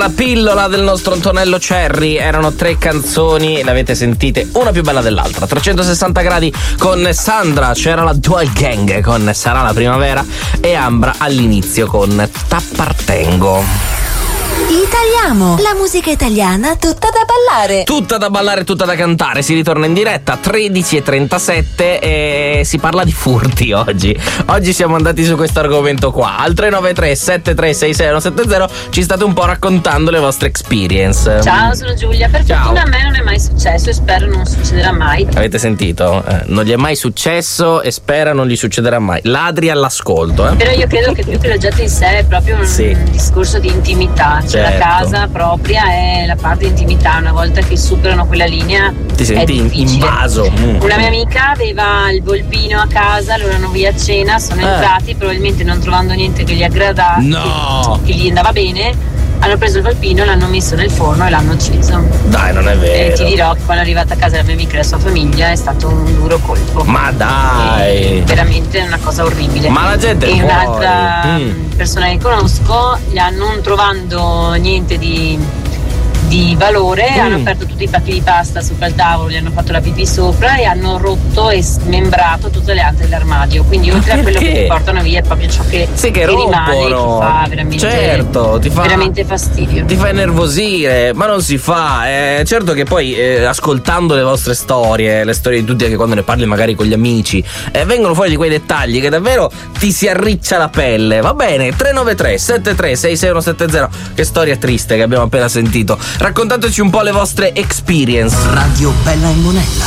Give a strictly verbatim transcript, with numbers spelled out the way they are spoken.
la pillola del nostro Antonello Cerri. Erano tre canzoni, le avete sentite una più bella dell'altra. trecentosessanta gradi con Sandra, c'era la Dual Gang con Sarà la primavera e Ambra all'inizio con T'appartengo. Italiamo, la musica italiana tutta da ballare. Tutta da ballare, tutta da cantare. Si ritorna in diretta tredici e trentasette e si parla di furti oggi. Oggi siamo andati su questo argomento qua. Al tre nove tre sette tre sei sei uno sette zero ci state un po' raccontando le vostre experience. Ciao, sono Giulia. Per Ciao. fortuna a me non è mai successo e spero non succederà mai. Avete sentito? Eh, non gli è mai successo e spera non gli succederà mai. Ladri all'ascolto, eh. Però io credo che più che l'oggetto in sé è proprio un Sì. discorso di intimità. Cioè Certo. la casa propria è la parte di intimità. Una volta che superano quella linea Ti è senti in- difficile. invaso. Mm. Una mia amica aveva il volpino a casa, loro erano via a cena, sono Eh. entrati probabilmente non trovando niente che gli aggradasse, No. che gli andava bene. Hanno preso il volpino, l'hanno messo nel forno e l'hanno ucciso. Dai, non è E vero. ti dirò che quando è arrivata a casa la mia amica e la sua famiglia è stato un duro colpo. Ma dai. E veramente una cosa orribile. Ma la gente E fuori. un'altra Mm. persona che conosco, gli hanno, non trovando niente di, di valore, Mm. hanno aperto tutti i pacchi di pasta sopra il tavolo, gli hanno fatto la pipì sopra e hanno rotto e smembrato tutte le altre dell'armadio. Quindi oltre a quello perché? che ti portano via è proprio ciò che, Sì, che rimane, che rompono. fa veramente, Certo, ti fa- veramente fastidio. Ti fa innervosire, ma non si fa. Eh, certo che poi eh, ascoltando le vostre storie, le storie di tutti, anche quando ne parli magari con gli amici, eh, vengono fuori di quei dettagli che davvero ti si arriccia la pelle. Va bene, tre nove tre sette tre sei sei uno sette zero. Che storia triste che abbiamo appena sentito. Raccontateci un po' le vostre experience. Radio Bella e Monella.